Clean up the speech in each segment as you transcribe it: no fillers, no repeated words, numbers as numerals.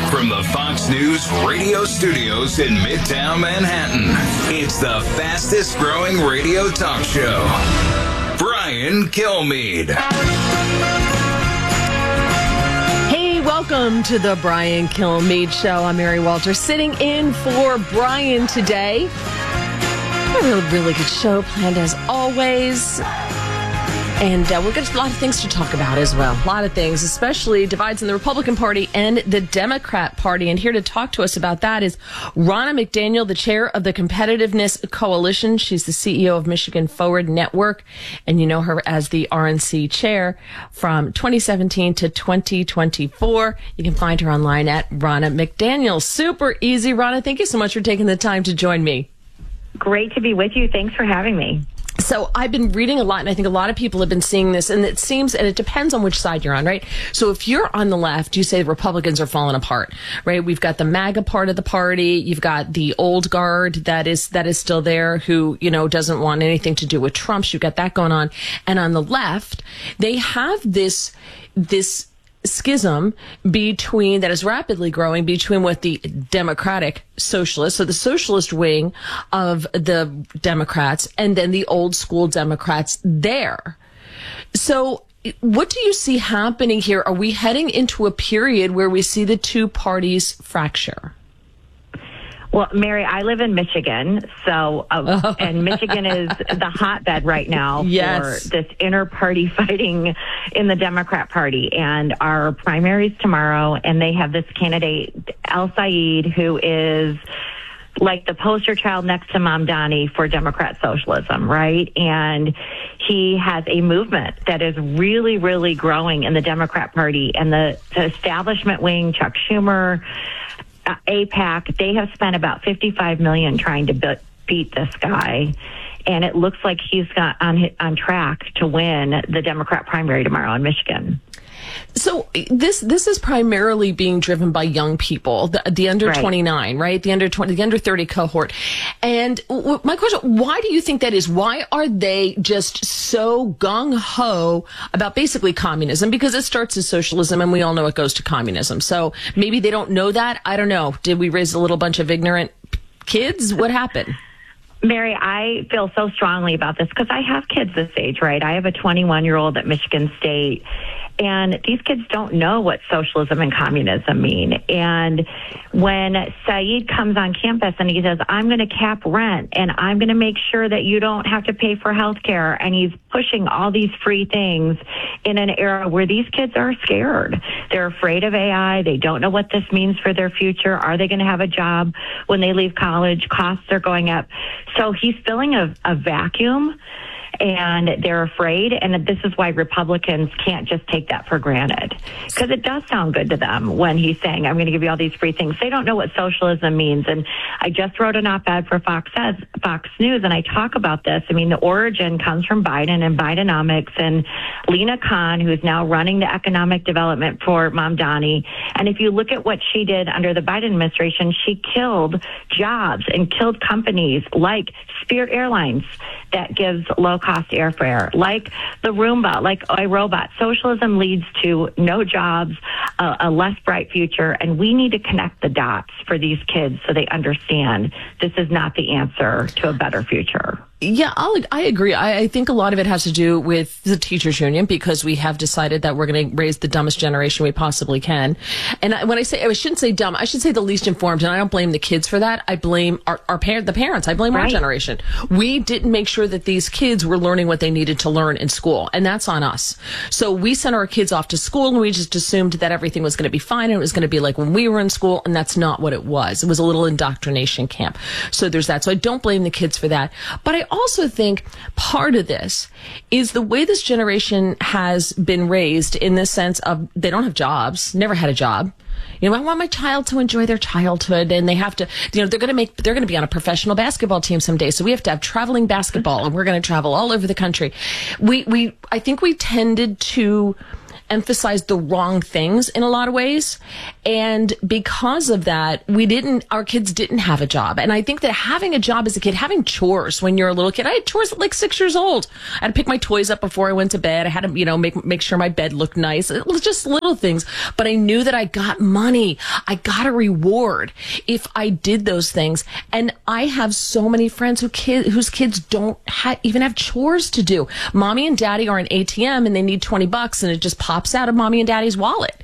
From the Fox News radio studios in Midtown Manhattan, it's the fastest growing radio talk show. Brian Kilmeade. Hey, welcome to the Brian Kilmeade Show. I'm Mary Walter, sitting in for Brian today. A really good show planned as always. And we've got a lot of things to talk about as well. A lot of things, especially divides in the Republican Party and the Democrat Party. And here to talk to us about that is Ronna McDaniel, the chair of the Competitiveness Coalition. She's the CEO of Michigan Forward Network. And you know her as the RNC chair from 2017 to 2024. You can find her online at Ronna McDaniel. Super easy, Ronna. Thank you so much for taking the time to join me. Great to be with you. Thanks for having me. So I've been reading a lot, and I think a lot of people have been seeing this, and it seems, and it depends on which side you're on, right? So if you're on the left, you say the Republicans are falling apart, right? We've got the MAGA part of the party. You've got the old guard that is still there who, you know, doesn't want anything to do with Trump. You've got that going on. And on the left, they have this schism between that is rapidly growing between what the Democratic Socialists, so the socialist wing of the Democrats, and then the old school Democrats there. So what do you see happening here? Are we heading into a period where we see the two parties fracture? Well, Mary, I live in Michigan, so and Michigan is the hotbed right now Yes. for this inter-party fighting in the Democrat Party. And our primaries tomorrow, and they have this candidate, El Said, who is like the poster child next to Mamdani for Democrat socialism, right? And he has a movement that is really, really growing in the Democrat Party. And the establishment wing, Chuck Schumer, AIPAC, they have spent about $55 million trying to beat this guy, and it looks like he's got on track to win the Democrat primary tomorrow in Michigan. So this is primarily being driven by young people, the under 29, right? The under 20, the under 30 cohort. And my question, why do you think that is? Why are they just so gung-ho about basically communism? Because it starts as socialism, and we all know it goes to communism. So maybe they don't know that. I don't know. Did we raise a little bunch of ignorant kids? What happened? Mary, I feel so strongly about this because I have kids this age, right? I have a 21-year-old at Michigan State, and these kids don't know what socialism and communism mean. And when Said comes on campus and he says, I'm going to cap rent and I'm going to make sure that you don't have to pay for health care, and he's pushing all these free things in an era where these kids are scared. They're afraid of AI. They don't know what this means for their future. Are they going to have a job when they leave college? Costs are going up. So he's filling a vacuum, and they're afraid. And this is why Republicans can't just take that for granted, because it does sound good to them when he's saying, I'm going to give you all these free things. They don't know what socialism means. And I just wrote an op-ed for Fox News, and I talk about this. I mean, the origin comes from Biden and Bidenomics, and Lena Khan, who's now running the economic development for Mamdani. And if you look at what she did under the Biden administration, she killed jobs and killed companies like Spirit Airlines that gives low-cost airfare, like the Roomba, like iRobot. Socialism leads to no jobs, a less bright future, and we need to connect the dots for these kids so they understand this is not the answer to a better future. Yeah, I agree. I think a lot of it has to do with the teachers union, because we have decided that we're going to raise the dumbest generation we possibly can. And when I shouldn't say dumb, I should say the least informed. And I don't blame the kids for that. I blame the parents. I blame our generation. We didn't make sure that these kids were learning what they needed to learn in school. And that's on us. So we sent our kids off to school, and we just assumed that everything was going to be fine. And it was going to be like when we were in school. And that's not what it was. It was a little indoctrination camp. So there's that. So I don't blame the kids for that. But I also think part of this is the way this generation has been raised, in the sense of they don't have jobs, never had a job. You know, I want my child to enjoy their childhood, and they have to, you know, they're going to be on a professional basketball team someday. So we have to have traveling basketball, and we're going to travel all over the country. I think we tended to emphasized the wrong things in a lot of ways. And because of that, our kids didn't have a job. And I think that having a job as a kid, having chores when you're a little kid, I had chores at like 6 years old. I had to pick my toys up before I went to bed. I had to, make sure my bed looked nice. It was just little things, but I knew that I got money. I got a reward if I did those things. And I have so many friends whose kids don't even have chores to do. Mommy and daddy are an ATM and they need $20 and it just pops out of mommy and daddy's wallet.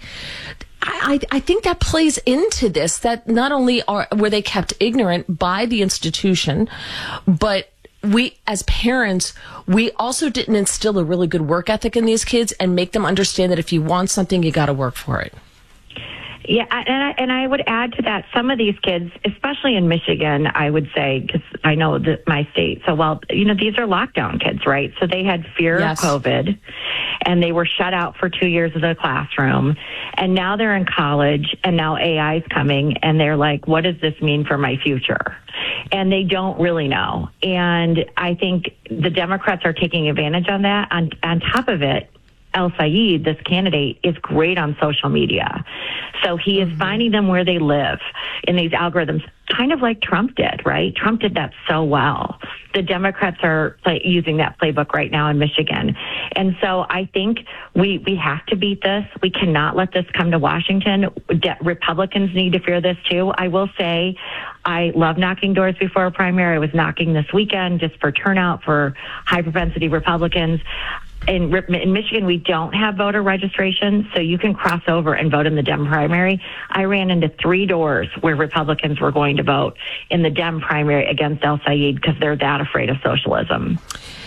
I think that plays into this, that not only were they kept ignorant by the institution, but we as parents, we also didn't instill a really good work ethic in these kids and make them understand that if you want something, you got to work for it. Yeah, and I would add to that, some of these kids, especially in Michigan, I would say, because I know my state so well, these are lockdown kids, right? So they had fear of COVID, and they were shut out for 2 years of the classroom, and now they're in college, and now AI is coming, and they're like, what does this mean for my future? And they don't really know. And I think the Democrats are taking advantage on that. On top of it, El-Sayed, this candidate, is great on social media. So he is finding them where they live in these algorithms, kind of like Trump did, right? Trump did that so well. The Democrats are using that playbook right now in Michigan. And so I think we have to beat this. We cannot let this come to Washington. Republicans need to fear this too. I will say I love knocking doors before a primary. I was knocking this weekend just for turnout for high propensity Republicans. In Michigan, we don't have voter registration, so you can cross over and vote in the Dem primary. I ran into 3 doors where Republicans were going to vote in the Dem primary against El-Sayed because they're that afraid of socialism.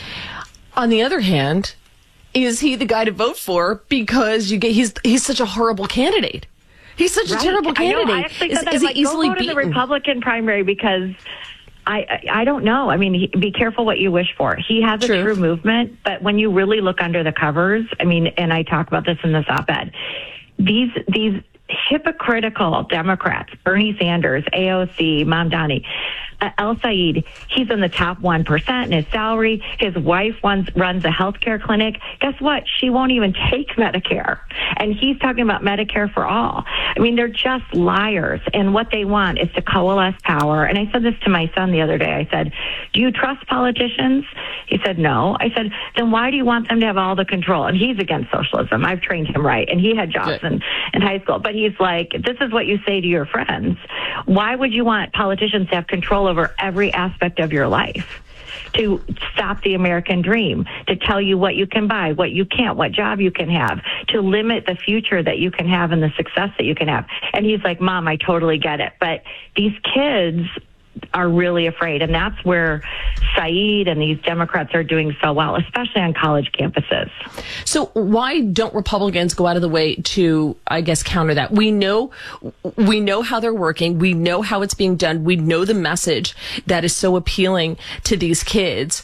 On the other hand, is he the guy to vote for because he's such a horrible candidate? He's such a terrible candidate. I actually thought that, go vote in the Republican primary because I don't know. I mean, be careful what you wish for. He has a true movement, but when you really look under the covers, I mean, and I talk about this in this op-ed, these hypocritical Democrats, Bernie Sanders, AOC, Mamdani, El-Sayed, he's in the top 1% in his salary. His wife runs a healthcare clinic. Guess what? She won't even take Medicare. And he's talking about Medicare for all. I mean, they're just liars. And what they want is to coalesce power. And I said this to my son the other day. I said, do you trust politicians? He said, no. I said, then why do you want them to have all the control? And he's against socialism. I've trained him right. And he had jobs in high school. But he's like, this is what you say to your friends. Why would you want politicians to have control over every aspect of your life, to stop the American dream, to tell you what you can buy, what you can't, what job you can have, to limit the future that you can have and the success that you can have? And he's like, Mom, I totally get it. But these kids are really afraid. And that's where Saeed and these Democrats are doing so well, especially on college campuses. So why don't Republicans go out of the way to, I guess, counter that? We know how they're working. We know how it's being done. We know the message that is so appealing to these kids.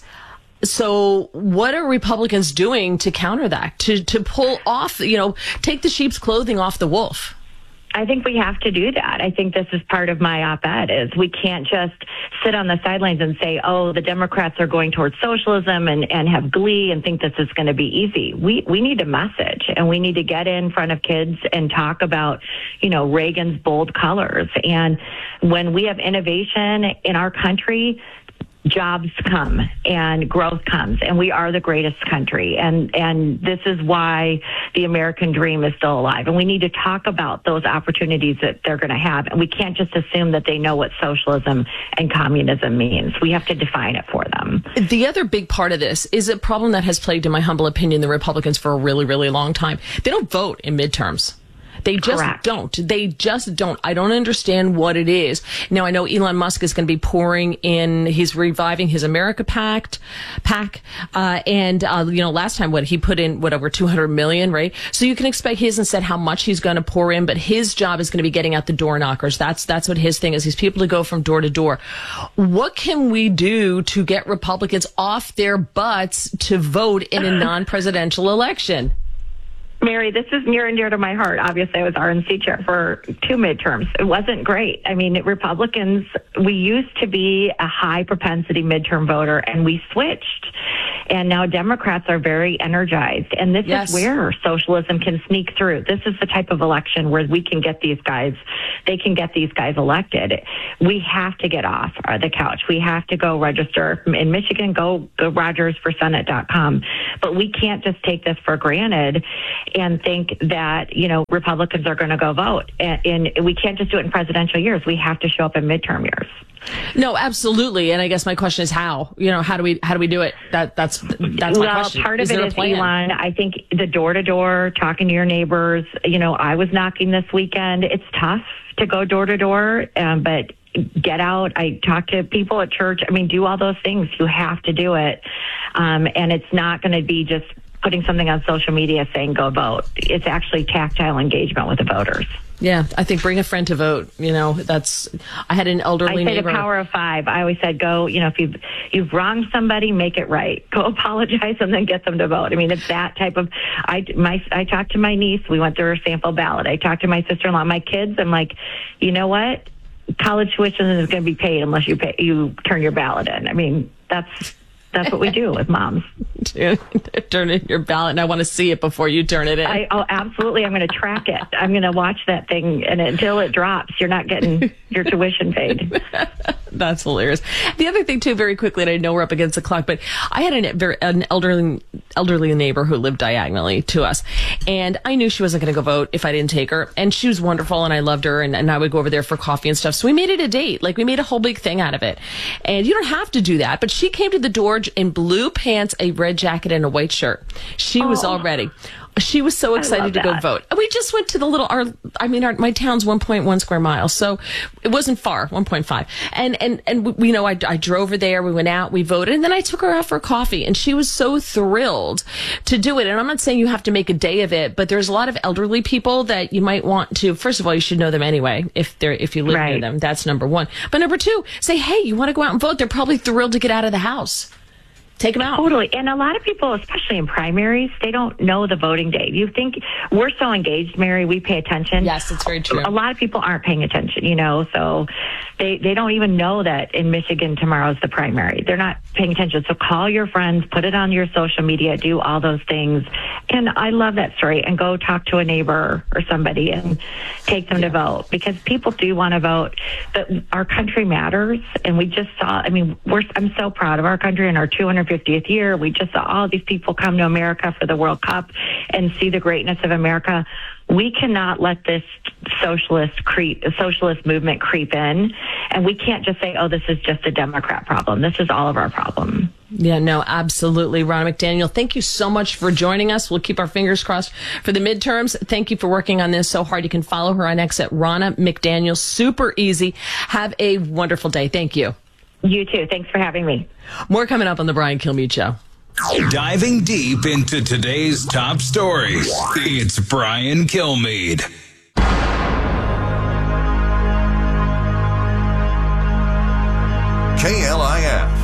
So what are Republicans doing to counter that, to pull off, take the sheep's clothing off the wolf? I think we have to do that. I think this is part of my op-ed is we can't just sit on the sidelines and say, oh, the Democrats are going towards socialism and have glee and think this is going to be easy. We need a message, and we need to get in front of kids and talk about, Reagan's bold colors. And when we have innovation in our country, jobs come and growth comes, and we are the greatest country. And this is why the American dream is still alive. And we need to talk about those opportunities that they're going to have. And we can't just assume that they know what socialism and communism means. We have to define it for them. The other big part of this is a problem that has plagued, in my humble opinion, the Republicans for a really, really long time. They don't vote in midterms. They just don't. They just don't. I don't understand what it is. Now, I know Elon Musk is going to be pouring in, he's reviving his America PAC. Last time, he put in, over 200 million, right? So you can expect, he hasn't said how much he's going to pour in, but his job is going to be getting out the door knockers. That's what his thing is. He's people to go from door to door. What can we do to get Republicans off their butts to vote in a non-presidential election? Mary, this is near and dear to my heart. Obviously, I was RNC chair for 2 midterms. It wasn't great. I mean, Republicans, we used to be a high propensity midterm voter, and we switched. And now Democrats are very energized. And this is where socialism can sneak through. This is the type of election where we can get these guys, they can get these guys elected. We have to get off the couch. We have to go register. In Michigan, go RogersForSenate.com. But we can't just take this for granted and think that, Republicans are going to go vote. And we can't just do it in presidential years. We have to show up in midterm years. No, absolutely. And I guess my question is how? How do we do it? That's my question. Part of it is, Elon, I think the door-to-door, talking to your neighbors. I was knocking this weekend. It's tough to go door-to-door, but get out. I talk to people at church. Do all those things. You have to do it. And it's not going to be just putting something on social media saying go vote. It's actually tactile engagement with the voters. Yeah, I think bring a friend to vote. I had an elderly neighbor. I say the power of 5. I always said go, if you've wronged somebody, make it right. Go apologize and then get them to vote. It's that type of, I talked to my niece. We went through her sample ballot. I talked to my sister-in-law, my kids. I'm like, you know what? College tuition is going to be paid unless you turn your ballot in. That's what we do with moms. Turn in your ballot, and I want to see it before you turn it in. Absolutely. I'm going to track it. I'm going to watch that thing, and until it drops, you're not getting your tuition paid. That's hilarious. The other thing, too, very quickly, and I know we're up against the clock, but I had an elderly neighbor who lived diagonally to us, and I knew she wasn't going to go vote if I didn't take her, and she was wonderful, and I loved her, and I would go over there for coffee and stuff, so we made it a date. We made a whole big thing out of it, and you don't have to do that, but she came to the door in blue pants, a red jacket, and a white shirt. She was all ready. She was so excited to go vote. We just went to the my town's 1.1 square miles, so it wasn't far, 1.5. And I drove her there. We went out, we voted, and then I took her out for coffee, and she was so thrilled to do it. And I'm not saying you have to make a day of it, but there's a lot of elderly people that you might want to. First of all, you should know them anyway if you live near them. That's number one. But number two, say, hey, you want to go out and vote? They're probably thrilled to get out of the house. Take them out. Totally. And a lot of people, especially in primaries, they don't know the voting day. You think we're so engaged, Mary, we pay attention. Yes, it's very true. A lot of people aren't paying attention, so they don't even know that in Michigan tomorrow's the primary. They're not paying attention. So call your friends, put it on your social media, do all those things. And I love that story. And go talk to a neighbor or somebody and take them to vote, because people do want to vote. But our country matters. And we just saw, I'm so proud of our country and our 250th year. We just saw all these people come to America for the World Cup and see the greatness of America. We cannot let this socialist movement creep in, and we can't just say, oh, this is just a Democrat problem. This is all of our problem. Yeah, no, absolutely. Ronna McDaniel, thank you so much for joining us. We'll keep our fingers crossed for the midterms. Thank you for working on this so hard. You can follow her on X at Ronna McDaniel. Super easy. Have a wonderful day. Thank you. You too. Thanks for having me. More coming up on the Brian Kilmeade Show. Diving deep into today's top stories, it's Brian Kilmeade. KLIF.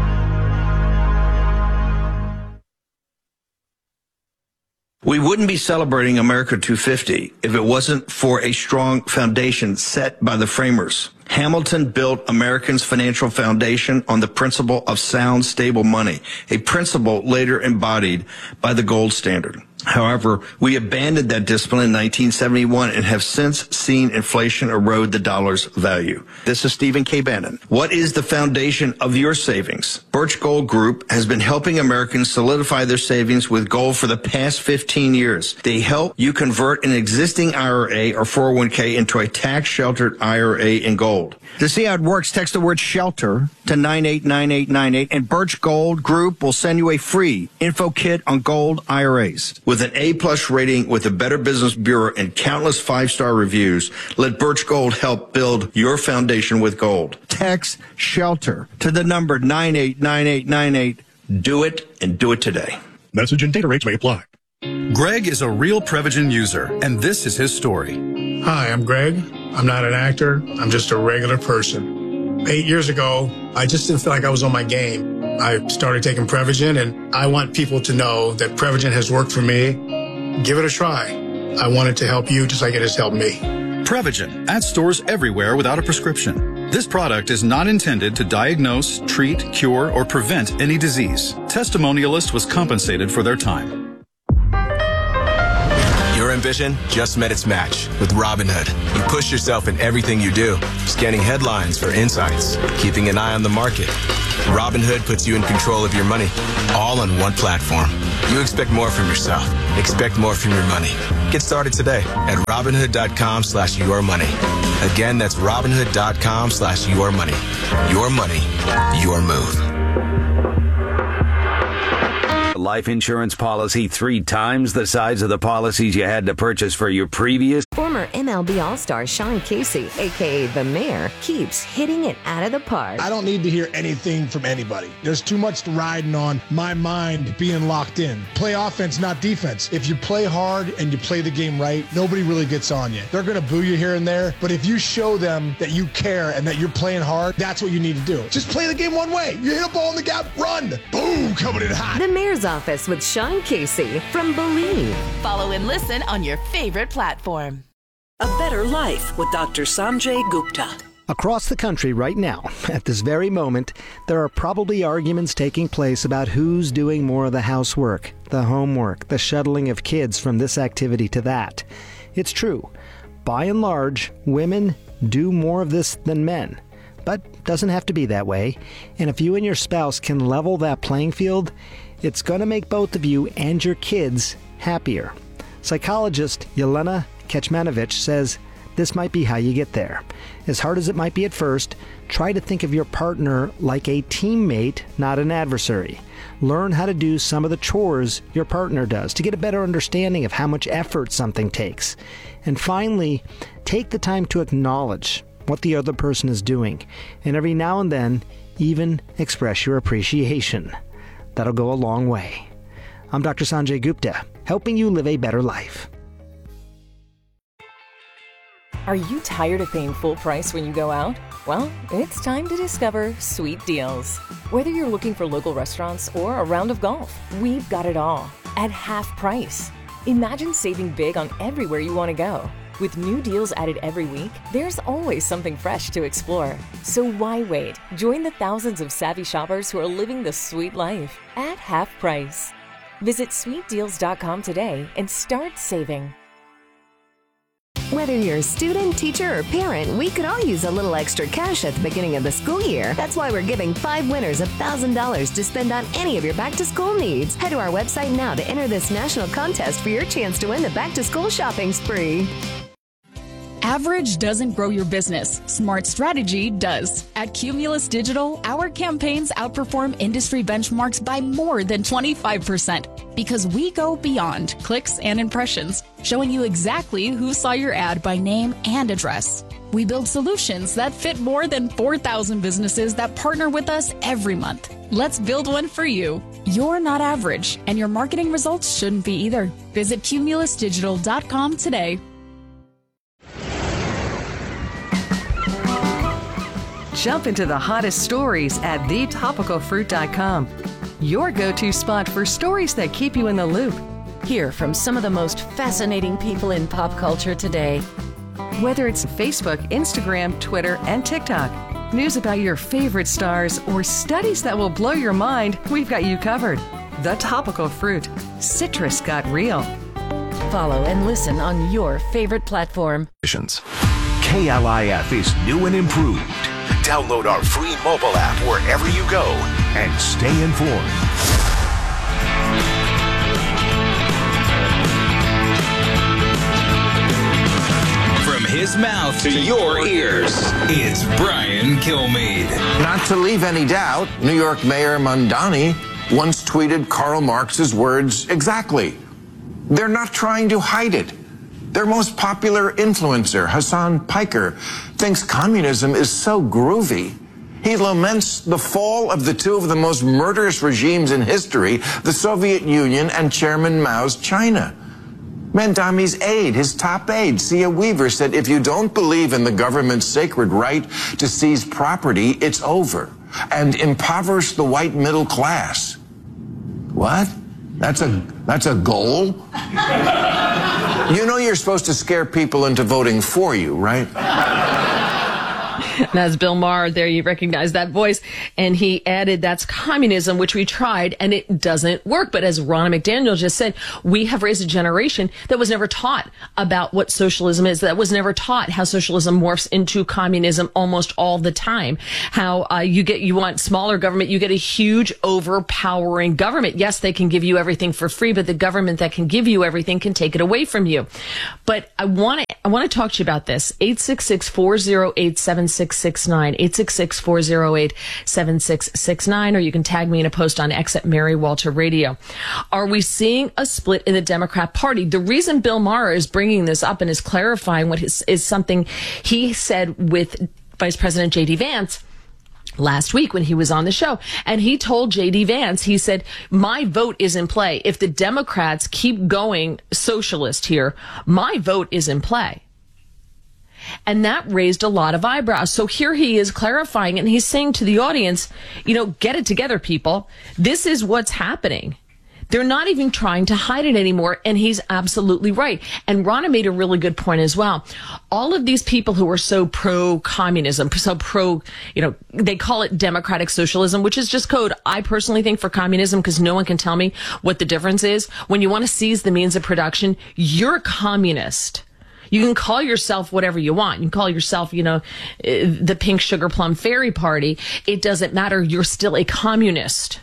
We wouldn't be celebrating America 250 if it wasn't for a strong foundation set by the framers. Hamilton built Americans' financial foundation on the principle of sound, stable money, a principle later embodied by the gold standard. However, we abandoned that discipline in 1971 and have since seen inflation erode the dollar's value. This is Stephen K. Bannon. What is the foundation of your savings? Birch Gold Group has been helping Americans solidify their savings with gold for the past 15 years. They help you convert an existing IRA or 401k into a tax-sheltered IRA in gold. To see how it works, text the word SHELTER to 989898, and Birch Gold Group will send you a free info kit on gold IRAs. With an A-plus rating with the Better Business Bureau and countless 5-star reviews, let Birch Gold help build your foundation with gold. Text SHELTER to the number 989898. Do it, and do it today. Message and data rates may apply. Greg is a real Prevagen user, and this is his story. Hi, I'm Greg. I'm not an actor. I'm just a regular person. 8 years ago, I just didn't feel like I was on my game. I started taking Prevagen, and I want people to know that Prevagen has worked for me. Give it a try. I want it to help you just like it has helped me. Prevagen, at stores everywhere without a prescription. This product is not intended to diagnose, treat, cure, or prevent any disease. Testimonialist was compensated for their time. Your ambition just met its match with Robinhood. You push yourself in everything you do, scanning headlines for insights, keeping an eye on the market. Robinhood puts you in control of your money, all on one platform. You expect more from yourself. Expect more from your money. Get started today at Robinhood.com/yourmoney. Again, that's Robinhood.com/yourmoney. Your money, your move. Life insurance policy 3 times the size of the policies you had to purchase for your previous. Former MLB All-Star Sean Casey, a.k.a. The Mayor, keeps hitting it out of the park. I don't need to hear anything from anybody. There's too much riding on my mind being locked in. Play offense, not defense. If you play hard and you play the game right, nobody really gets on you. They're going to boo you here and there, but if you show them that you care and that you're playing hard, that's what you need to do. Just play the game one way. You hit a ball in the gap, run. Boom, coming in hot. The Mayor's Office with Sean Casey from Believe. Follow and listen on your favorite platform. A Better Life with Dr. Sanjay Gupta. Across the country right now, at this very moment, there are probably arguments taking place about who's doing more of the housework, the homework, the shuttling of kids from this activity to that. It's true. By and large, women do more of this than men. But doesn't have to be that way. And if you and your spouse can level that playing field, it's going to make both of you and your kids happier. Psychologist Yelena Kecmanovic says this might be how you get there. As hard as it might be at first, try to think of your partner like a teammate, not an adversary. Learn how to do some of the chores your partner does to get a better understanding of how much effort something takes. And finally, take the time to acknowledge what the other person is doing, and every now and then, even express your appreciation. That'll go a long way. I'm Dr. Sanjay Gupta, helping you live a better life. Are you tired of paying full price when you go out? Well, it's time to discover Sweet Deals. Whether you're looking for local restaurants or a round of golf, we've got it all at half price. Imagine saving big on everywhere you want to go. With new deals added every week, there's always something fresh to explore. So why wait? Join the thousands of savvy shoppers who are living the sweet life at half price. Visit sweetdeals.com today and start saving. Whether you're a student, teacher, or parent, we could all use a little extra cash at the beginning of the school year. That's why we're giving 5 winners $1,000 to spend on any of your back-to-school needs. Head to our website now to enter this national contest for your chance to win the back-to-school shopping spree. Average doesn't grow your business. Smart strategy does. At Cumulus Digital, our campaigns outperform industry benchmarks by more than 25% because we go beyond clicks and impressions, showing you exactly who saw your ad by name and address. We build solutions that fit more than 4,000 businesses that partner with us every month. Let's build one for you. You're not average, and your marketing results shouldn't be either. Visit cumulusdigital.com today. Jump into the hottest stories at thetopicalfruit.com. Your go-to spot for stories that keep you in the loop. Hear from some of the most fascinating people in pop culture today. Whether it's Facebook, Instagram, Twitter, and TikTok, news about your favorite stars, or studies that will blow your mind, we've got you covered. The Topical Fruit. Citrus got real. Follow and listen on your favorite platform. KLIF is new and improved. Download our free mobile app wherever you go and stay informed. From his mouth to your ears, it's Brian Kilmeade. Not to leave any doubt, New York Mayor Mamdani once tweeted Karl Marx's words exactly. They're not trying to hide it. Their most popular influencer, Hassan Piker, thinks communism is so groovy. He laments the fall of the 2 of the most murderous regimes in history, the Soviet Union and Chairman Mao's China. Mamdani's aide, his top aide, Sia Weaver, said, if you don't believe in the government's sacred right to seize property, it's over, and impoverish the white middle class. What? That's a goal? You know you're supposed to scare people into voting for you, right? That's Bill Maher. There, you recognize that voice. And he added, that's communism, which we tried, and it doesn't work. But as Ronna McDaniel just said, we have raised a generation that was never taught about what socialism is, that was never taught how socialism morphs into communism almost all the time. How you want smaller government, you get a huge overpowering government. Yes, they can give you everything for free, but the government that can give you everything can take it away from you. But I want to talk to you about this. 866-408-7669, 866-408-7669, or you can tag me in a post on X at Mary Walter Radio. Are we seeing a split in the Democrat Party? The reason Bill Maher is bringing this up and is clarifying what is something he said with Vice President J.D. Vance last week when he was on the show. And he told J.D. Vance, he said, my vote is in play. If the Democrats keep going socialist here, my vote is in play. And that raised a lot of eyebrows. So here he is clarifying, and he's saying to the audience, get it together, people. This is what's happening. They're not even trying to hide it anymore, and he's absolutely right. And Ronna made a really good point as well. All of these people who are so pro-communism, so pro, they call it democratic socialism, which is just code, I personally think, for communism, because no one can tell me what the difference is. When you want to seize the means of production, you're a communist. You can call yourself whatever you want. You can call yourself, the Pink Sugar Plum Fairy Party. It doesn't matter. You're still a communist.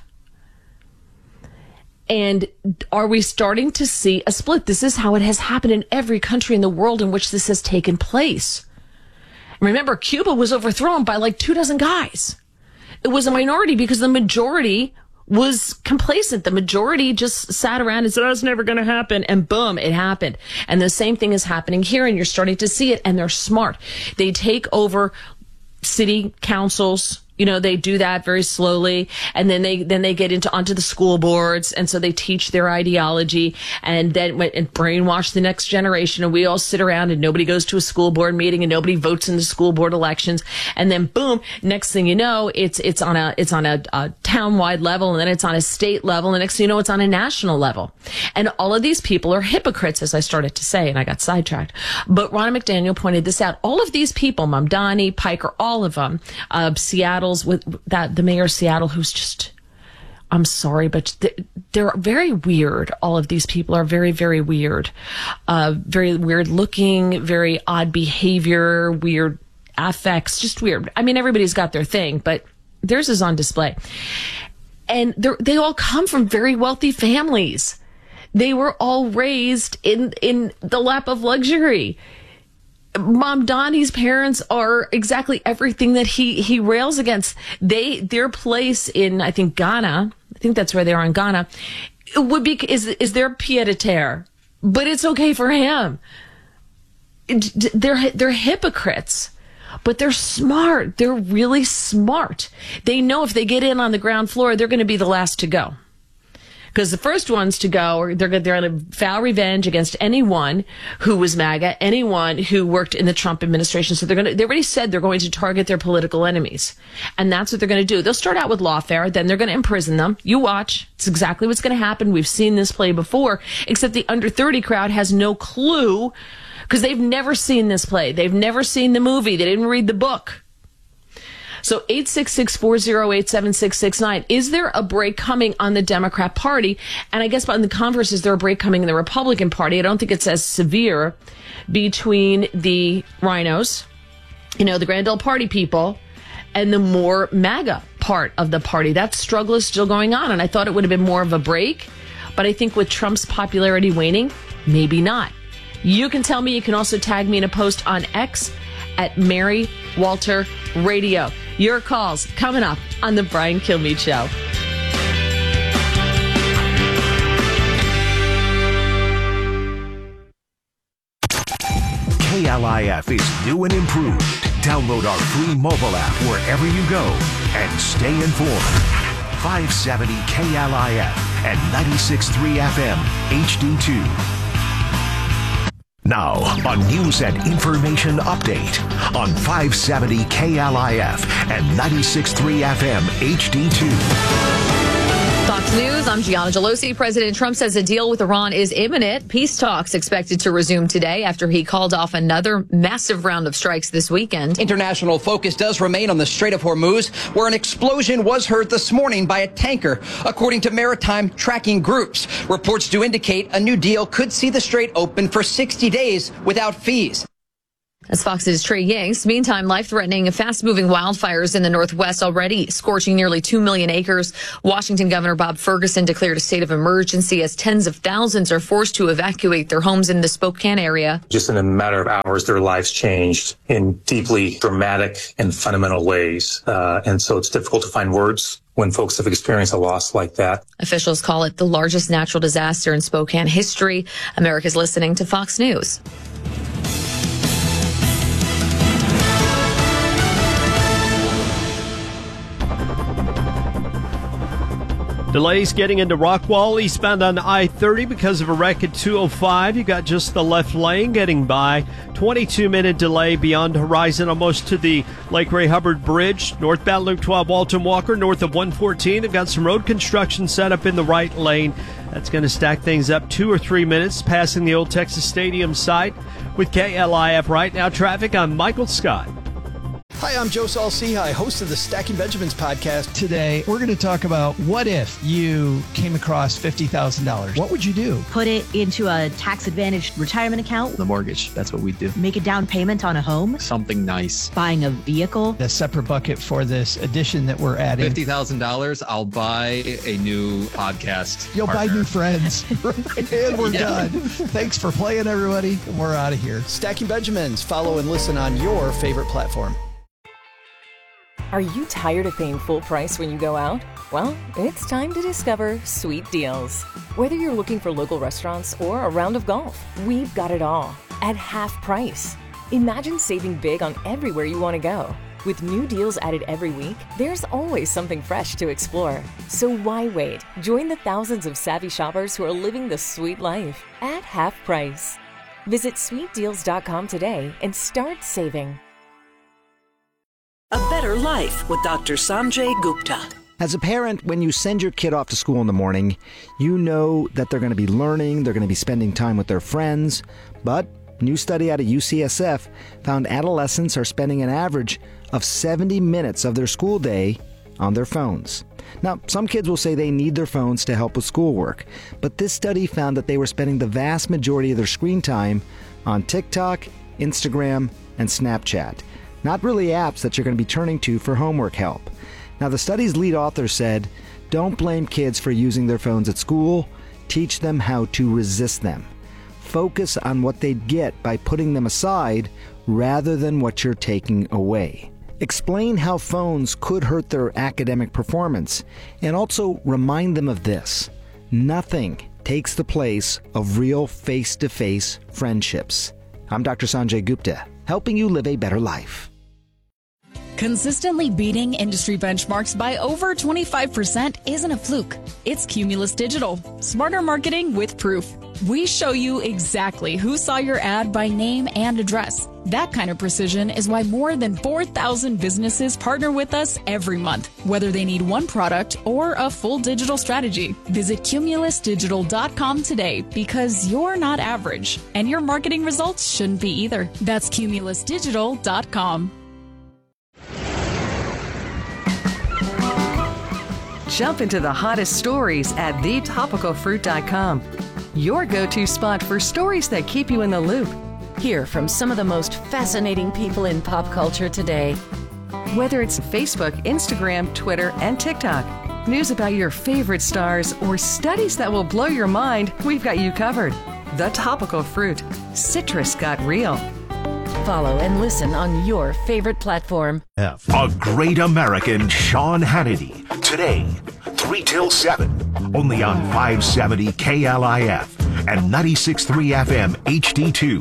And are we starting to see a split? This is how it has happened in every country in the world in which this has taken place. Remember, Cuba was overthrown by like 24 guys. It was a minority because the majority was complacent. The majority just sat around and said, it's never going to happen. And boom, it happened. And the same thing is happening here, and you're starting to see it. And they're smart. They take over city councils. They do that very slowly, and then they get onto the school boards, and so they teach their ideology, and then brainwash the next generation, and we all sit around and nobody goes to a school board meeting and nobody votes in the school board elections, and then boom, next thing you know, it's on a town-wide level, and then it's on a state level, and next thing you know, it's on a national level. And all of these people are hypocrites, as I started to say, and I got sidetracked. But Ronna McDaniel pointed this out. All of these people, Mamdani, Piker, all of them, Seattle, with that, the mayor of Seattle, who's just, I'm sorry, but they're very weird. All of these people are very, very weird. Very weird looking, very odd behavior, weird affects, just weird. I mean, everybody's got their thing, but theirs is on display. And they all come from very wealthy families. They were all raised in the lap of luxury. Mamdani's parents are exactly everything that he rails against. Their place in, I think, Ghana, I think that's where they are in Ghana, it would be, is their pied-à-terre, but it's okay for him. They're hypocrites, but they're smart. They're really smart. They know if they get in on the ground floor, they're going to be the last to go. Because the first ones to go, they're going to vow revenge against anyone who was MAGA, anyone who worked in the Trump administration. So they already said they're going to target their political enemies. And that's what they're going to do. They'll start out with lawfare, then they're going to imprison them. You watch. It's exactly what's going to happen. We've seen this play before, except the under 30 crowd has no clue because they've never seen this play. They've never seen the movie. They didn't read the book. So 866-408-7669. Is there a break coming on the Democrat Party? And I guess on the converse, is there a break coming in the Republican Party? I don't think it's as severe between the rhinos, the Grand Ole Party people, and the more MAGA part of the party. That struggle is still going on. And I thought it would have been more of a break. But I think with Trump's popularity waning, maybe not. You can tell me. You can also tag me in a post on X at Mary Walter Radio. Your calls coming up on the Brian Kilmeade Show. KLIF is new and improved. Download our free mobile app wherever you go and stay informed. 570 KLIF and 96.3 FM HD2. Now, a news and information update on 570 KLIF and 96.3 FM HD2. Thoughts News, I'm Gianna Gelosi. President Trump says a deal with Iran is imminent. Peace talks expected to resume today after he called off another massive round of strikes this weekend. International focus does remain on the Strait of Hormuz, where an explosion was heard this morning by a tanker, according to maritime tracking groups. Reports do indicate a new deal could see the strait open for 60 days without fees. As Fox's Trey Yanks. Meantime, life-threatening and fast-moving wildfires in the Northwest already scorching nearly 2 million acres. Washington Governor Bob Ferguson declared a state of emergency as tens of thousands are forced to evacuate their homes in the Spokane area. Just in a matter of hours, their lives changed in deeply dramatic and fundamental ways. And so it's difficult to find words when folks have experienced a loss like that. Officials call it the largest natural disaster in Spokane history. America's listening to Fox News. Delays getting into Rockwall eastbound on I-30 because of a wreck at 205. You got just the left lane getting by. 22-minute delay beyond Horizon, almost to the Lake Ray Hubbard Bridge. Northbound Loop 12 Walton Walker, north of 114. They've got some road construction set up in the right lane. That's going to stack things up 2 or 3 minutes, passing the old Texas Stadium site. With KLIF Right Now Traffic, I'm Michael Scott. Hi, I'm Joe Saul-Sehy, host of the Stacking Benjamins podcast. Today, we're going to talk about what if you came across $50,000. What would you do? Put it into a tax-advantaged retirement account. The mortgage, that's what we do. Make a down payment on a home. Something nice. Buying a vehicle. A separate bucket for this addition that we're adding. $50,000, I'll buy a new podcast You'll partner. buy new friends. And we're done. Thanks for playing, everybody. We're out of here. Stacking Benjamins. Follow and listen on your favorite platform. Are you tired of paying full price when you go out? Well, it's time to discover Sweet Deals. Whether you're looking for local restaurants or a round of golf, we've got it all at half price. Imagine saving big on everywhere you want to go. With new deals added every week, there's always something fresh to explore. So why wait? Join the thousands of savvy shoppers who are living the sweet life at half price. Visit sweetdeals.com today and start saving. A Better Life with Dr. Sanjay Gupta. As a parent, when you send your kid off to school in the morning, you know that they're going to be learning, they're going to be spending time with their friends. But a new study out of UCSF found adolescents are spending an average of 70 minutes of their school day on their phones. Now, some kids will say they need their phones to help with schoolwork, but this study found that they were spending the vast majority of their screen time on TikTok, Instagram, and Snapchat. Not really apps that you're going to be turning to for homework help. Now, the study's lead author said, don't blame kids for using their phones at school. Teach them how to resist them. Focus on what they'd get by putting them aside rather than what you're taking away. Explain how phones could hurt their academic performance, and also remind them of this. Nothing takes the place of real face-to-face friendships. I'm Dr. Sanjay Gupta, helping you live a better life. Consistently beating industry benchmarks by over 25% isn't a fluke. It's Cumulus Digital. Smarter marketing with proof. We show you exactly who saw your ad by name and address. That kind of precision is why more than 4,000 businesses partner with us every month, whether they need one product or a full digital strategy. Visit cumulusdigital.com today because you're not average, and your marketing results shouldn't be either. That's cumulusdigital.com. Jump into the hottest stories at thetopicalfruit.com. Your go-to spot for stories that keep you in the loop. Hear from some of the most fascinating people in pop culture today. Whether it's Facebook, Instagram, Twitter, and TikTok, news about your favorite stars, or studies that will blow your mind, we've got you covered. The Topical Fruit. Citrus got real. Follow and listen on your favorite platform. A Great American Sean Hannity. Today, 3 till 7. Only on 570 KLIF and 96.3 FM HD2.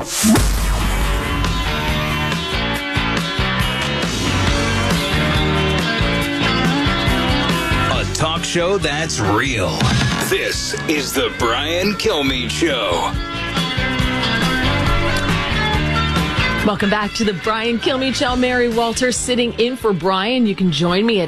A talk show that's real. This is the Brian Kilmeade Show. Welcome back to the Brian Kilmeade Show. Mary Walter sitting in for Brian. You can join me at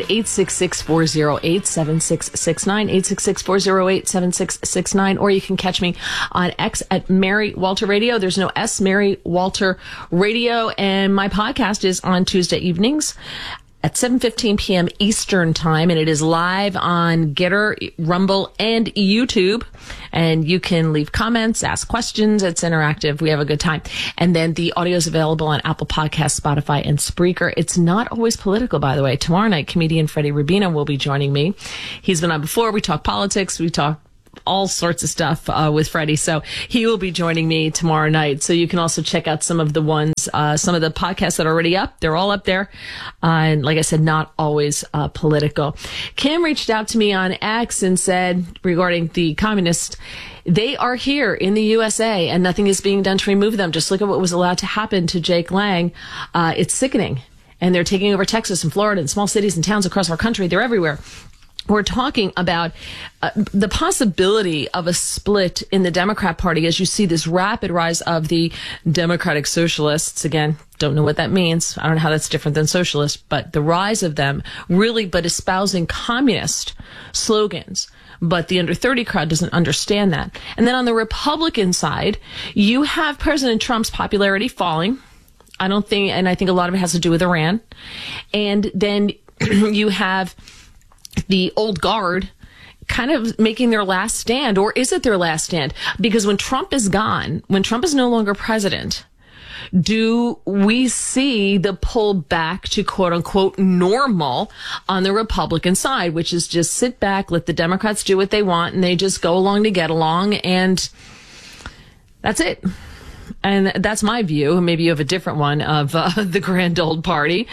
866-408-7669, 866-408-7669, or you can catch me on X at Mary Walter Radio. There's no S, Mary Walter Radio, and my podcast is on Tuesday evenings at 7:15 p.m. Eastern Time, and it is live on Getter, Rumble, and YouTube. And you can leave comments, ask questions. It's interactive. We have a good time. And then the audio is available on Apple Podcasts, Spotify, and Spreaker. It's not always political, by the way. Tomorrow night, comedian Freddie Rubino will be joining me. He's been on before. We talk politics. We talk all sorts of stuff with Freddie. So he will be joining me tomorrow night. So you can also check out some of the ones, some of the podcasts that are already up. They're all up there. And like I said, not always political. Kim reached out to me on X and said regarding the communists, they are here in the USA and nothing is being done to remove them. Just look at what was allowed to happen to Jake Lang. It's sickening. And they're taking over Texas and Florida and small cities and towns across our country. They're everywhere. We're talking about the possibility of a split in the Democrat Party as you see this rapid rise of the Democratic Socialists. Again, don't know what that means. I don't know how that's different than socialist, but the rise of them really, but espousing communist slogans. But the under 30 crowd doesn't understand that. And then on the Republican side, you have President Trump's popularity falling. I think a lot of it has to do with Iran. And then you have the old guard kind of making their last stand, or is it their last stand? Because when Trump is gone, when Trump is no longer president, do we see the pull back to quote unquote normal on the Republican side, which is just sit back, let the Democrats do what they want, and they just go along to get along, and that's it. And that's my view. Maybe you have a different one of the grand old party.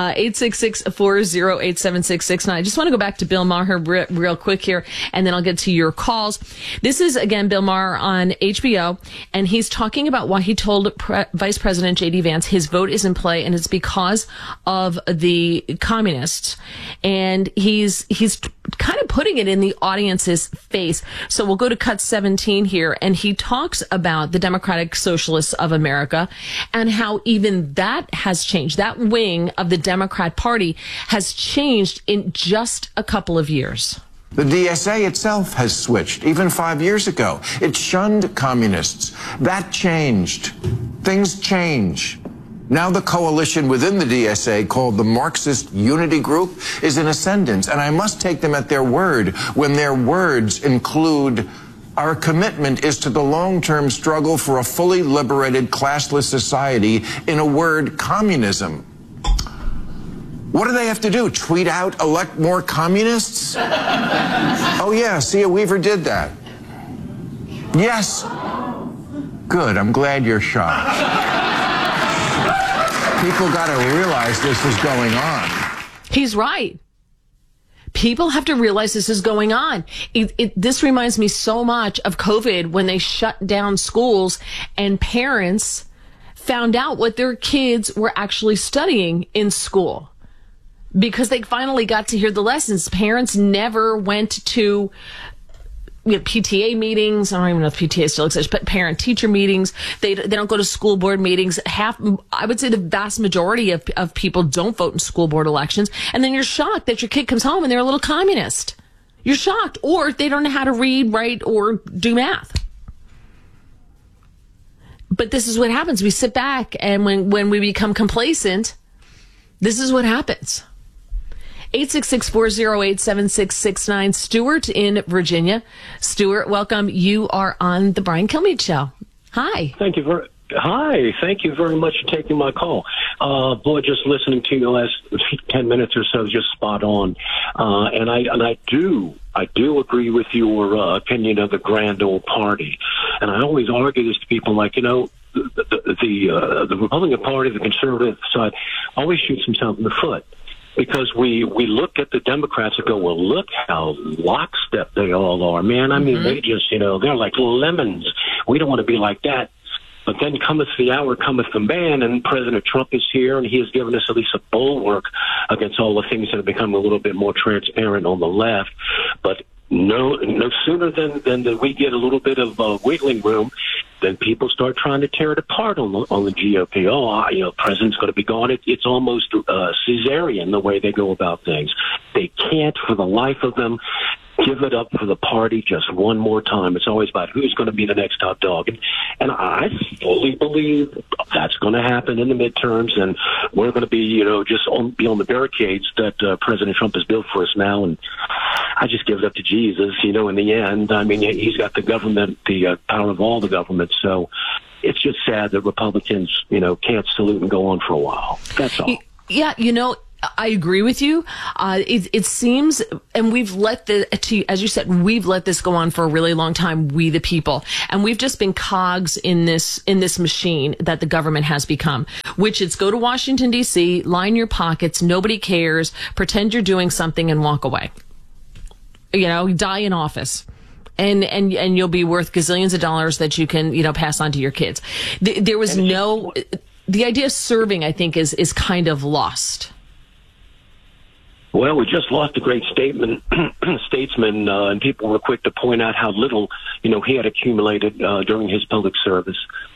866-408-7669. I just want to go back to Bill Maher real quick here, and then I'll get to your calls. This is, again, Bill Maher on HBO, and he's talking about why he told Vice President J.D. Vance his vote is in play, and it's because of the communists. And he's kind of putting it in the audience's face. So we'll go to cut 17 here, and he talks about the Democratic Socialists of America and how even that has changed. That wing of the Democrat Party has changed in just a couple of years. The DSA itself has switched, even 5 years ago. It shunned communists. That changed. Things change. Now the coalition within the DSA, called the Marxist Unity Group, is in ascendance, and I must take them at their word when their words include, our commitment is to the long-term struggle for a fully liberated, classless society, in a word, communism. What do they have to do? Tweet out, elect more communists? Oh yeah, Sia Weaver did that. Yes. Good, I'm glad you're shocked. People got to realize this is going on. He's right. People have to realize this is going on. This reminds me so much of COVID when they shut down schools and parents found out what their kids were actually studying in school because they finally got to hear the lessons. Parents never went to PTA meetings. I don't even know if PTA still exists, but parent-teacher meetings. They don't go to school board meetings. I would say the vast majority of people don't vote in school board elections. And then you're shocked that your kid comes home and they're a little communist. You're shocked. Or they don't know how to read, write, or do math. But this is what happens. We sit back, and when we become complacent, this is what happens. 866-408-7669. Stuart in Virginia. Stuart, welcome. You are on the Brian Kilmeade Show. Hi. Thank you very much for taking my call. Boy, just listening to you the last 10 minutes or so is just spot on. And I do agree with your opinion of the grand old party. And I always argue this to people, like, the Republican Party, the conservative side, always shoots themselves in the foot. Because we look at the Democrats and go, well, look how lockstep they all are, man. I mean, they just, they're like lemons. We don't want to be like that. But then cometh the hour, cometh the man, and President Trump is here, and he has given us at least a bulwark against all the things that have become a little bit more transparent on the left. But no sooner than we get a little bit of wiggling room, then people start trying to tear it apart on the GOP. Oh, president's going to be gone. It's almost Caesarian the way they go about things. They can't, for the life of them, give it up for the party just one more time. It's always about who's going to be the next top dog. And I fully believe that's going to happen in the midterms, and we're going to be, be on the barricades that President Trump has built for us now. And I just give it up to Jesus, in the end. I mean, he's got the government, the power of all the government. So it's just sad that Republicans, can't salute and go on for a while. That's all. Yeah, I agree with you. It seems, and we've let as you said, we've let this go on for a really long time, we the people. And we've just been cogs in this machine that the government has become, which is go to Washington, D.C., line your pockets, nobody cares, pretend you're doing something and walk away. Die in office. And you'll be worth gazillions of dollars that you can, pass on to your kids. There was the idea of serving, I think, is kind of lost. Well, we just lost a great statesman, and people were quick to point out how little, he had accumulated during his public service,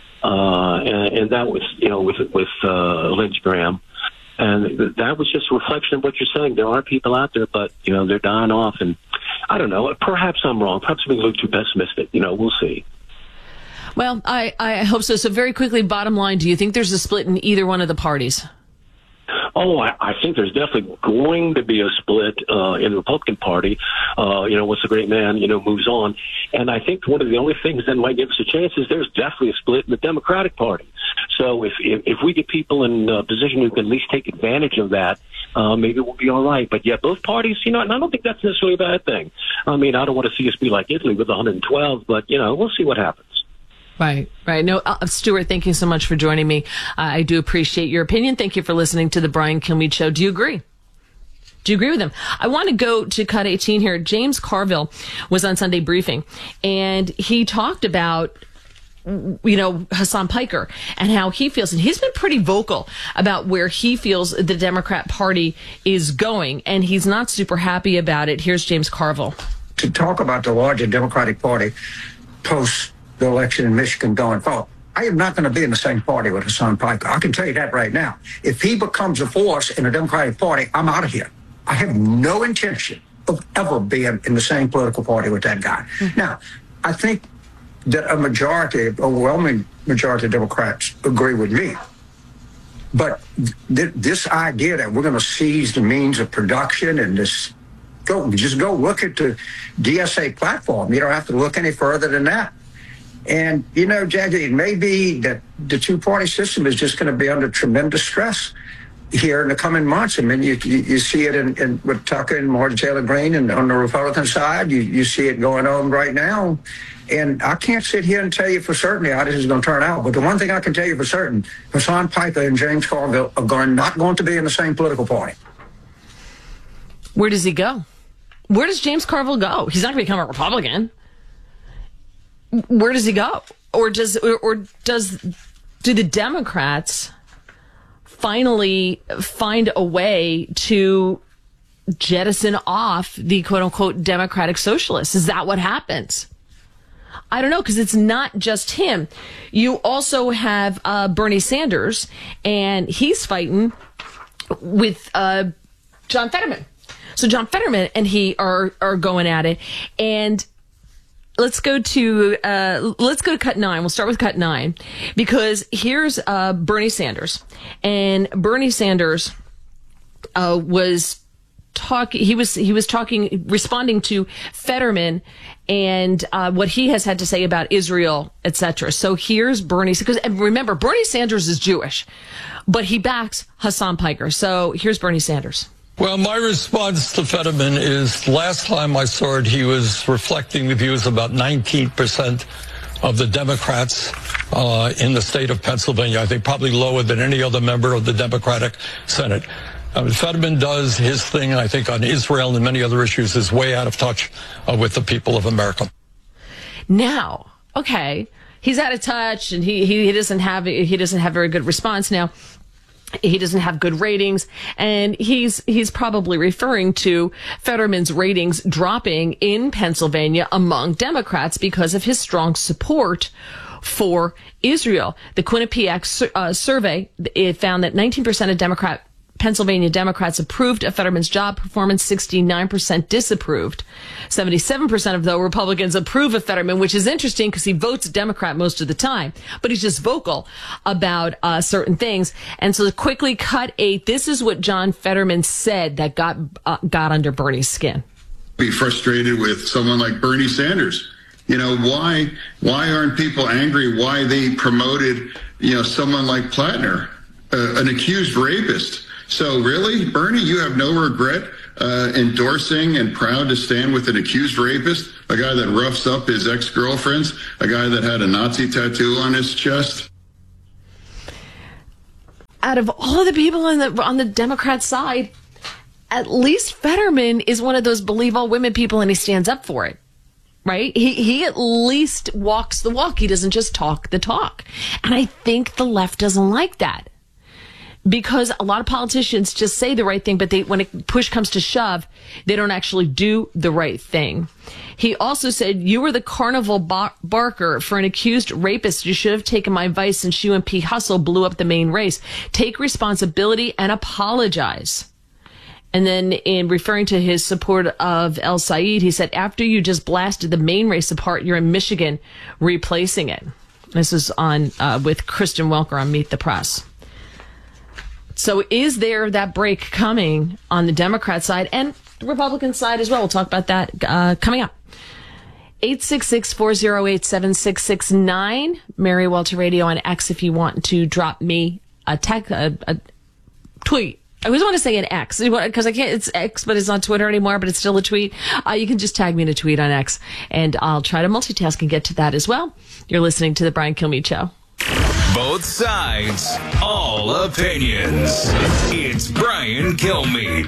and that was, with Lindsey Graham, and that was just a reflection of what you're saying. There are people out there, but they're dying off, and I don't know. Perhaps I'm wrong. Perhaps I'm being a little too pessimistic. We'll see. Well, I hope so. So very quickly, bottom line, do you think there's a split in either one of the parties? Oh, I think there's definitely going to be a split in the Republican Party. Once the great man, moves on. And I think one of the only things that might give us a chance is there's definitely a split in the Democratic Party. So if we get people in a position who can at least take advantage of that, maybe we'll be all right. But yeah, both parties, and I don't think that's necessarily a bad thing. I mean, I don't want to see us be like Italy with 112, but, we'll see what happens. Right. No, Stuart, thank you so much for joining me. I do appreciate your opinion. Thank you for listening to the Brian Kilmeade Show. Do you agree? Do you agree with him? I want to go to cut 18 here. James Carville was on Sunday Briefing, and he talked about, Hassan Piker and how he feels. And he's been pretty vocal about where he feels the Democrat Party is going, and he's not super happy about it. Here's James Carville. To talk about the larger Democratic Party post the election in Michigan going forward, I am not going to be in the same party with Hassan Piker. I can tell you that right now. If he becomes a force in the Democratic Party, I'm out of here. I have no intention of ever being in the same political party with that guy. Mm-hmm. Now, I think that overwhelming majority of Democrats agree with me. But this idea that we're going to seize the means of production and just go look at the DSA platform. You don't have to look any further than that. And, Jackie, it may be that the two-party system is just going to be under tremendous stress here in the coming months. I mean, you see it in with Tucker and Marjorie Taylor Greene, and on the Republican side, you see it going on right now. And I can't sit here and tell you for certain how this is going to turn out. But the one thing I can tell you for certain, Hassan Piker and James Carville are not going to be in the same political party. Where does he go? Where does James Carville go? He's not going to become a Republican. Where does he go? Or do the Democrats finally find a way to jettison off the quote unquote Democratic Socialists? Is that what happens? I don't know, because it's not just him. You also have Bernie Sanders, and he's fighting with John Fetterman. So John Fetterman and he are going at it, and let's go to cut 9. We'll start with cut 9, because here's Bernie Sanders, and Bernie Sanders was talking. He was talking, responding to Fetterman and what he has had to say about Israel, etc. So here's Bernie, because remember, Bernie Sanders is Jewish, but he backs Hassan Piker. So here's Bernie Sanders. Well, my response to Fetterman is, last time I saw it, he was reflecting the views of about 19% of the Democrats in the state of Pennsylvania. I think probably lower than any other member of the Democratic Senate. Fetterman does his thing, I think, on Israel and many other issues, is way out of touch with the people of America. Now, okay, he's out of touch, and he doesn't have very good response now. He doesn't have good ratings, and he's probably referring to Fetterman's ratings dropping in Pennsylvania among Democrats because of his strong support for Israel. The Quinnipiac survey, it found that 19% of Pennsylvania Democrats approved of Fetterman's job performance, 69% disapproved. 77% of the Republicans approve of Fetterman, which is interesting because he votes Democrat most of the time, but he's just vocal about certain things. And so to quickly cut 8, this is what John Fetterman said that got under Bernie's skin. Be frustrated with someone like Bernie Sanders. You know, why aren't people angry? Why they promoted, someone like Plattner, an accused rapist? So really, Bernie, you have no regret endorsing and proud to stand with an accused rapist, a guy that roughs up his ex-girlfriends, a guy that had a Nazi tattoo on his chest? Out of all of the people on the Democrat side, at least Fetterman is one of those believe all women people, and he stands up for it. Right? He at least walks the walk. He doesn't just talk the talk. And I think the left doesn't like that. Because a lot of politicians just say the right thing, but when push comes to shove, they don't actually do the right thing. He also said, "You were the carnival barker for an accused rapist. You should have taken my advice since you and Pete Hustle blew up the main race. Take responsibility and apologize." And then in referring to his support of El Said, he said, "After you just blasted the main race apart, you're in Michigan replacing it." This is on with Kristen Welker on Meet the Press. So is there that break coming on the Democrat side and the Republican side as well? We'll talk about that coming up. 866-408-7669. Mary Walter Radio on X if you want to drop me a tweet. I always want to say an X because I can't. It's X, but it's not Twitter anymore, but it's still a tweet. You can just tag me in a tweet on X, and I'll try to multitask and get to that as well. You're listening to The Brian Kilmeade Show. Both sides, all opinions. It's Brian Kilmeade.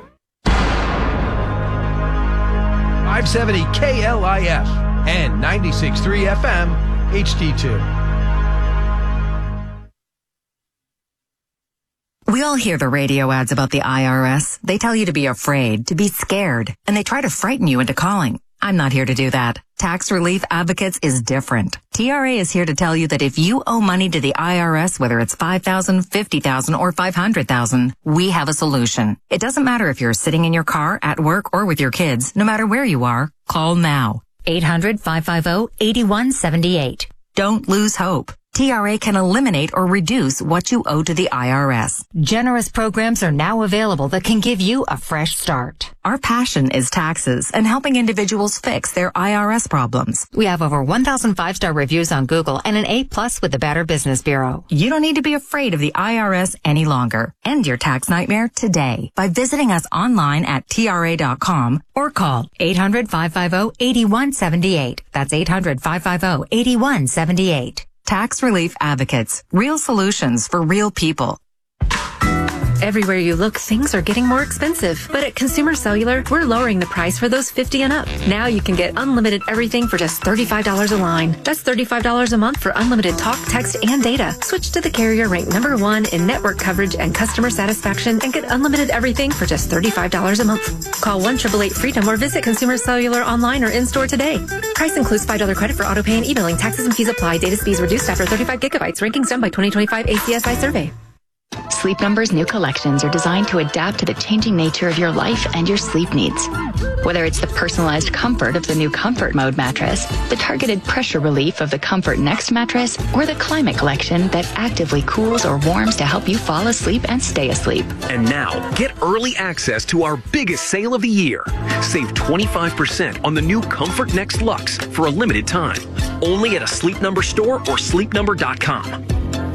570 KLIF and 96.3 FM HD2. We all hear the radio ads about the IRS. They tell you to be afraid, to be scared, and they try to frighten you into calling. I'm not here to do that. Tax Relief Advocates is different. TRA is here to tell you that if you owe money to the IRS, whether it's $5,000, $50,000, or $500,000, we have a solution. It doesn't matter if you're sitting in your car, at work, or with your kids. No matter where you are, call now. 800-550-8178. Don't lose hope. TRA can eliminate or reduce what you owe to the IRS. Generous programs are now available that can give you a fresh start. Our passion is taxes and helping individuals fix their IRS problems. We have over 1,000 5-star reviews on Google and an A+ with the Better Business Bureau. You don't need to be afraid of the IRS any longer. End your tax nightmare today by visiting us online at TRA.com or call 800-550-8178. That's 800-550-8178. Tax Relief Advocates. Real solutions for real people. Everywhere you look, things are getting more expensive. But at Consumer Cellular, we're lowering the price for those 50 and up. Now you can get unlimited everything for just $35 a line. That's $35 a month for unlimited talk, text, and data. Switch to the carrier ranked #1 in network coverage and customer satisfaction and get unlimited everything for just $35 a month. Call 1-888-FREEDOM or visit Consumer Cellular online or in-store today. Price includes $5 credit for auto pay and e-billing. Taxes and fees apply. Data speeds reduced after 35 gigabytes. Rankings done by 2025 ACSI survey. Sleep Number's new collections are designed to adapt to the changing nature of your life and your sleep needs. Whether it's the personalized comfort of the new Comfort Mode mattress, the targeted pressure relief of the Comfort Next mattress, or the Climate Collection that actively cools or warms to help you fall asleep and stay asleep. And now, get early access to our biggest sale of the year. Save 25% on the new Comfort Next Luxe for a limited time. Only at a Sleep Number store or sleepnumber.com.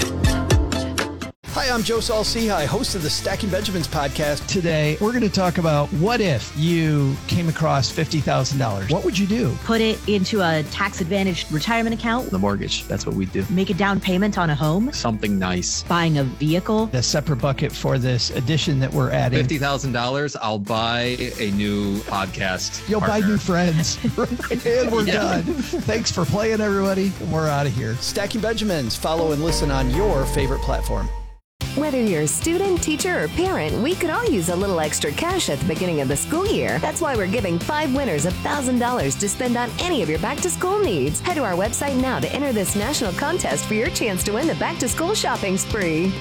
Hi, I'm Joe Saul-Sehy, host of the Stacking Benjamins podcast. Today, we're going to talk about what if you came across $50,000. What would you do? Put it into a tax-advantaged retirement account. The mortgage, that's what we do. Make a down payment on a home. Something nice. Buying a vehicle. A separate bucket for this addition that we're adding. $50,000, I'll buy a new podcast You'll partner. buy new friends. And we're done. Thanks for playing, everybody. We're out of here. Stacking Benjamins. Follow and listen on your favorite platform. Whether you're a student, teacher, or parent, we could all use a little extra cash at the beginning of the school year. That's why we're giving 5 winners $1,000 to spend on any of your back-to-school needs. Head to our website now to enter this national contest for your chance to win the back-to-school shopping spree.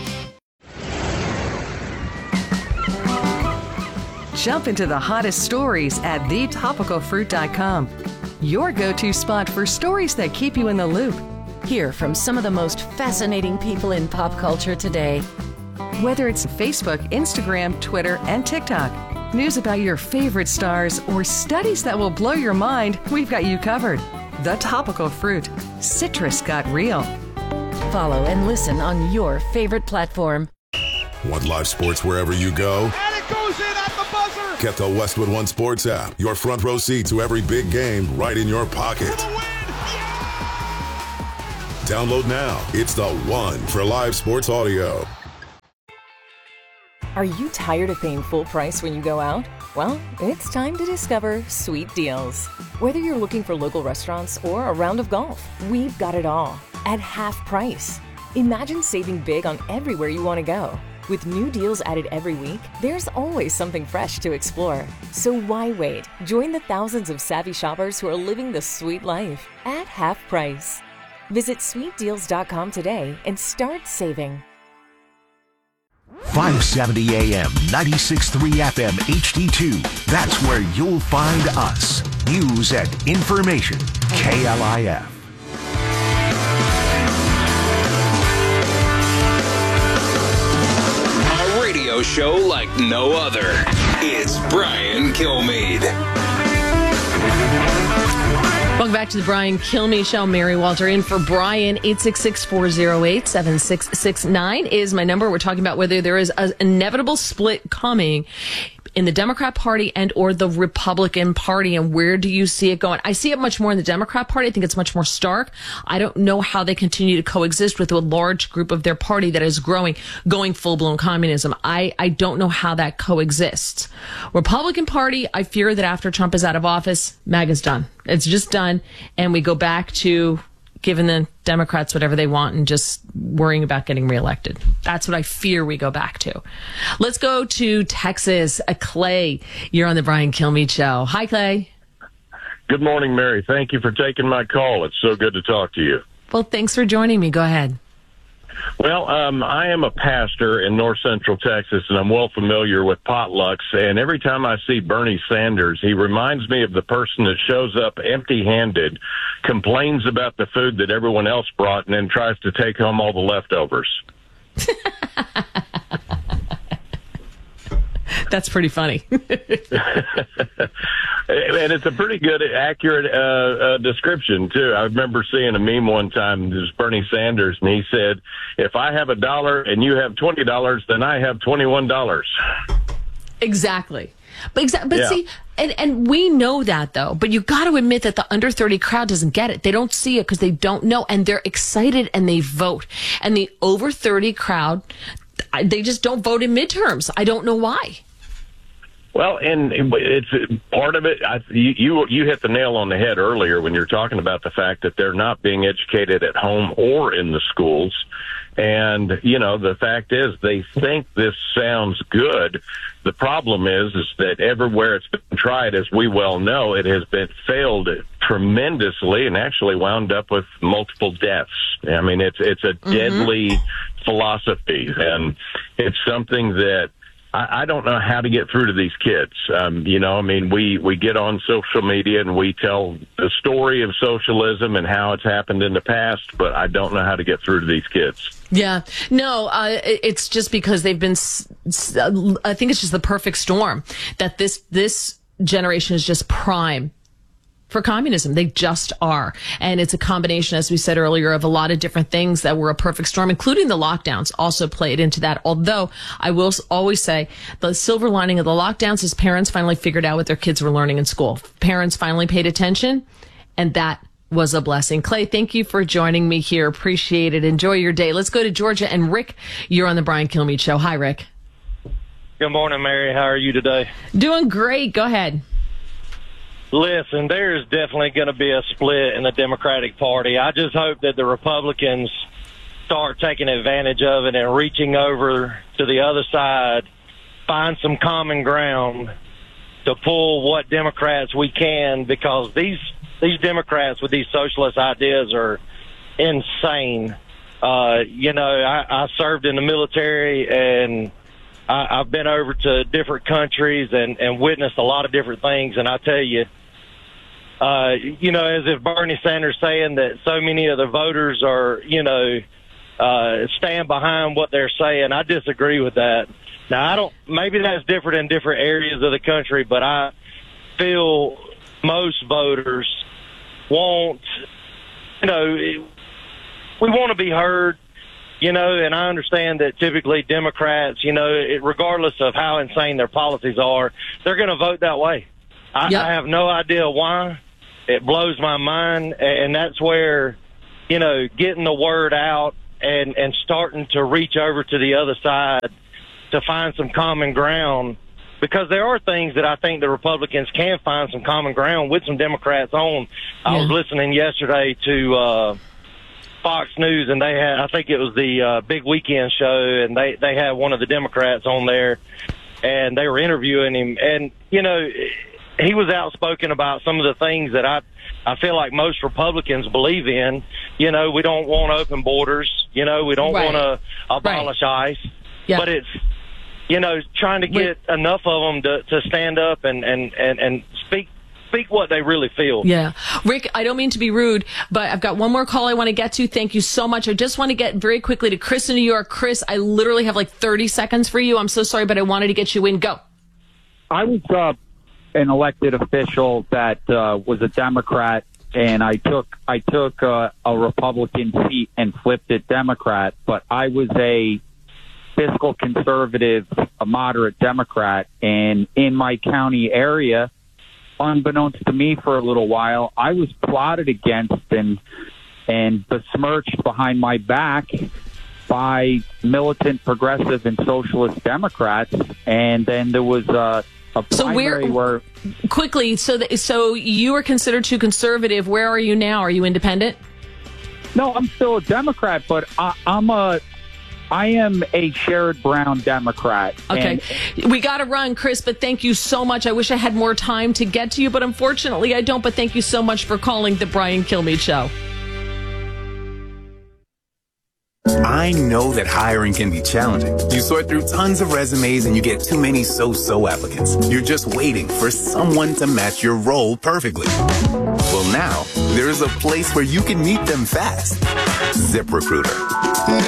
Jump into the hottest stories at thetopicalfruit.com. Your go-to spot for stories that keep you in the loop. Hear from some of the most fascinating people in pop culture today. Whether it's Facebook, Instagram, Twitter, and TikTok, news about your favorite stars, or studies that will blow your mind, we've got you covered. The Topical Fruit. Citrus got real. Follow and listen on your favorite platform. Want live sports wherever you go? And it goes in at the buzzer! Get the Westwood One Sports app. Your front row seat to every big game right in your pocket. Download now. It's the one for live sports audio. Are you tired of paying full price when you go out? Well, it's time to discover Sweet Deals. Whether you're looking for local restaurants or a round of golf, we've got it all at half price. Imagine saving big on everywhere you want to go. With new deals added every week, there's always something fresh to explore. So why wait? Join the thousands of savvy shoppers who are living the sweet life at half price. Visit sweetdeals.com today and start saving. 570 AM, 96.3 FM, HD2. That's where you'll find us. News and information. KLIF. A radio show like no other. It's Brian Kilmeade. Welcome back to the Brian Kilmeade Show. Mary Walter in for Brian. 866-408-7669 is my number. We're talking about whether there is an inevitable split coming in the Democrat Party and or the Republican Party, and where do you see it going? I see it much more in the Democrat Party. I think it's much more stark. I don't know how they continue to coexist with a large group of their party that is going full-blown communism. I don't know how that coexists. Republican Party, I fear that after Trump is out of office, MAGA's done. It's just done, and we go back to giving the Democrats whatever they want and just worrying about getting reelected. That's what I fear we go back to. Let's go to Texas. Clay, you're on the Brian Kilmeade Show. Hi, Clay. Good morning, Mary. Thank you for taking my call. It's so good to talk to you. Well, thanks for joining me. Go ahead. Well, I am a pastor in North Central Texas, and I'm well familiar with potlucks. And every time I see Bernie Sanders, he reminds me of the person that shows up empty-handed, complains about the food that everyone else brought, and then tries to take home all the leftovers. That's pretty funny. And it's a pretty good, accurate description, too. I remember seeing a meme one time. It was Bernie Sanders, and he said, if I have $1 and you have $20, then I have $21. Exactly. But Yeah. see, and we know that, though. But you got to admit that the under 30 crowd doesn't get it. They don't see it because they don't know. And they're excited and they vote. And the over 30 crowd, they just don't vote in midterms. I don't know why. Well, and it's part of it. You hit the nail on the head earlier when you're talking about the fact that they're not being educated at home or in the schools. And, you know, the fact is they think this sounds good. The problem is that everywhere it's been tried, as we well know, it has been failed tremendously and actually wound up with multiple deaths. I mean, it's a deadly philosophy, and it's something that I don't know how to get through to these kids. You know, I mean, we get on social media and we tell the story of socialism and how it's happened in the past, but I don't know how to get through to these kids. Yeah. No, it's just because they've been, I think it's just the perfect storm that this generation is just prime for communism. They just are. And it's a combination, as we said earlier, of a lot of different things that were a perfect storm, including the lockdowns also played into that. Although I will always say the silver lining of the lockdowns is parents finally figured out what their kids were learning in school. Parents finally paid attention, and that was a blessing. Clay, thank you for joining me here. Appreciate it. Enjoy your day. Let's go to Georgia. And Rick, you're on the Brian Kilmeade Show. Hi, Rick. Good morning, Mary. How are you today? Doing great. Go ahead. Listen, there's definitely going to be a split in the Democratic Party. I just hope that the Republicans start taking advantage of it and reaching over to the other side, find some common ground to pull what Democrats we can, because these Democrats with these socialist ideas are insane. I served in the military, and I've been over to different countries and witnessed a lot of different things. And I tell you, as if Bernie Sanders saying that so many of the voters are, stand behind what they're saying, I disagree with that. Now, maybe that's different in different areas of the country, but I feel most voters want, we want to be heard, and I understand that typically Democrats, regardless of how insane their policies are, they're going to vote that way. I have no idea why. It blows my mind, and that's where, getting the word out and starting to reach over to the other side to find some common ground, because there are things that I think the Republicans can find some common ground with some Democrats on. I was listening yesterday to Fox News, and they had, I think it was the Big Weekend show, and they had one of the Democrats on there, and they were interviewing him, and, he was outspoken about some of the things that I feel like most Republicans believe in. We don't want open borders. We don't want to abolish ICE. Yeah. But it's, trying to get enough of them to stand up and speak what they really feel. Yeah. Rick, I don't mean to be rude, but I've got one more call I want to get to. Thank you so much. I just want to get very quickly to Chris in New York. Chris, I literally have like 30 seconds for you. I'm so sorry, but I wanted to get you in. Go. I was an elected official that was a Democrat, and I took a Republican seat and flipped it Democrat, but I was a fiscal conservative, a moderate Democrat, and in my county area, unbeknownst to me for a little while, I was plotted against and besmirched behind my back by militant progressive and socialist Democrats, and then there was a primary where quickly. So you were considered too conservative. Where are you now? Are you independent? No, I'm still a Democrat, but I am a Sherrod Brown Democrat. Okay. We got to run, Chris, but thank you so much. I wish I had more time to get to you, but unfortunately I don't. But thank you so much for calling the Brian Kilmeade Show. I know that hiring can be challenging. You sort through tons of resumes and you get too many so-so applicants. You're just waiting for someone to match your role perfectly. Well, now there's a place where you can meet them fast. ZipRecruiter.